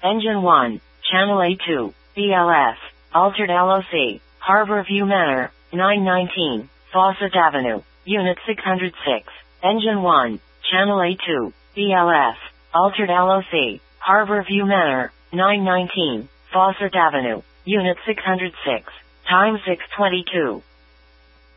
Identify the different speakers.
Speaker 1: Engine 1, Channel A2, BLS, Altered LOC, Harborview Manor, 919, Fawcett Avenue, Unit 606. Engine 1, Channel A2, BLS, Altered LOC, Harborview Manor, 919, Fawcett Avenue, Unit 606. Time 6:22.